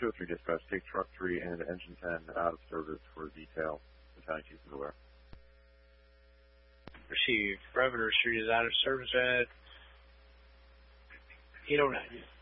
203 dispatch, take truck 3 and engine 10 out of service for detail. Battalion Chief is aware. Received. Revenue Street is out of service at 809.